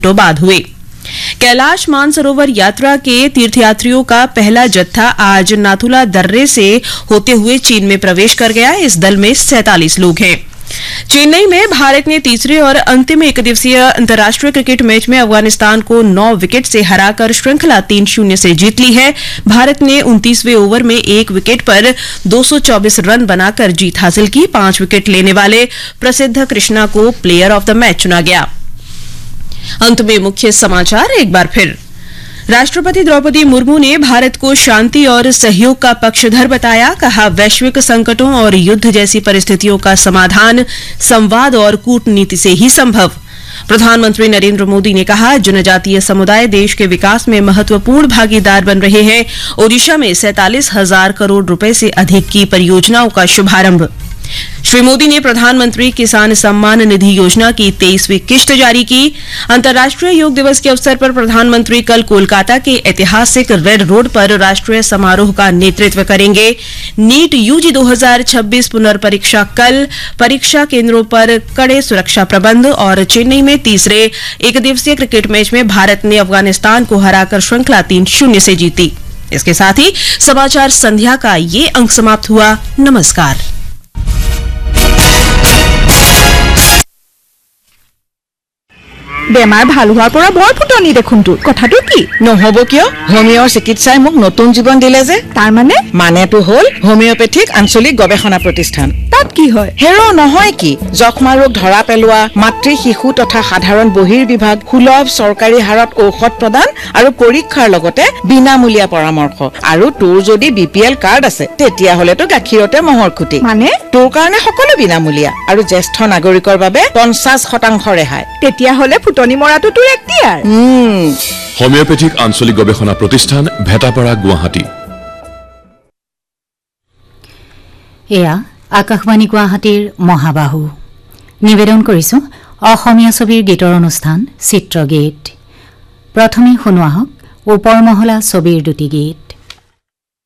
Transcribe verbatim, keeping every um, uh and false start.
तो बाद हुए। कैलाश मानसरोवर यात्रा के तीर्थयात्रियों का पहला जत्था आज नाथुला दर्रे से होते हुए चीन में प्रवेश कर गया। इस दल में सैंतालीस लोग हैं। चेन्नई में भारत ने तीसरे और अंतिम एक दिवसीय अंतर्राष्ट्रीय क्रिकेट मैच में अफगानिस्तान को नौ विकेट से हराकर श्रृंखला तीन शून्य से जीत ली है। भारत ने उनतीसवें ओवर में एक विकेट पर दो सौ चौबीस रन बनाकर जीत हासिल की। पांच विकेट लेने वाले प्रसिद्ध कृष्णा को प्लेयर ऑफ द मैच चुना गया। अंत में मुख्य समाचार एक बार फिर। राष्ट्रपति द्रौपदी मुर्मू ने भारत को शांति और सहयोग का पक्षधर बताया। कहा, वैश्विक संकटों और युद्ध जैसी परिस्थितियों का समाधान संवाद और कूटनीति से ही संभव। प्रधानमंत्री नरेंद्र मोदी ने कहा, जनजातीय समुदाय देश के विकास में महत्वपूर्ण भागीदार बन रहे हैं। ओडिशा में सैंतालीस हजार करोड़ रुपए से अधिक की परियोजनाओं का शुभारंभ। श्री मोदी ने प्रधानमंत्री किसान सम्मान निधि योजना की तेईसवीं किश्त जारी की। अंतर्राष्ट्रीय योग दिवस के अवसर पर प्रधानमंत्री कल कोलकाता के ऐतिहासिक रेड रोड पर राष्ट्रीय समारोह का नेतृत्व करेंगे। नीट यूजी दो हज़ार छब्बीस पुनर्परीक्षा कल। परीक्षा केंद्रों पर कड़े सुरक्षा प्रबंध। और चेन्नई में तीसरे एक दिवसीय क्रिकेट मैच में भारत ने अफगानिस्तान को हराकर श्रृंखला तीन शून्य से जीती। इसके साथ ही समाचार संध्या का ये अंक समाप्त हुआ। नमस्कार। বেমাৰ ভাল হোৱাৰ পৰা বৰ ফুটনি দেখোন তোৰ কথাটো কি নহব কিয় হোমিওৰ চিকিৎসাই মোক নতুন জীৱন দিলে যে তাৰ মানে মানেটো হল হোমিওপ্যাথিক আঞ্চলিক গৱেষণা প্ৰতিষ্ঠান তাত কি হয় হেৰো নহয় কি যক্ষ্মা ৰোগ ধৰা পেলোৱা মাতৃ শিশু তথা সাধাৰণ বহিৰ বিভাগ সুলভ চৰকাৰী হাৰত ঔষধ প্ৰদান আৰু পৰীক্ষাৰ লগতে বিনামূলীয়া পৰামৰ্শ আৰু তোৰ যদি বিপিএল কাৰ্ড আছে তেতিয়া হলেতো গাখীৰতে মহৰ খুটি মানে তোৰ কাৰণে সকলো বিনামূলীয়া আৰু জ্যেষ্ঠ নাগৰিকৰ বাবে পঞ্চাশ শতাংশ ৰেহাই তেতিয়া হলে ফুটনি মৰাটো তোৰ এক্টিয়াৰ হোমিওপ্যাথিক আঞ্চলিক গৱেষণা প্ৰতিষ্ঠান ভেটাপাৰা গুৱাহাটী। এয়া আকাশবাণী গুৱাহাটীৰ মহাবাহু নিবেদন কৰিছো অসমীয়া ছবিৰ গীতৰ অনুষ্ঠান চিত্ৰগীত। প্ৰথমে শুনোৱা হওক ওপৰ মহলা ছবিৰ দুটি গীত।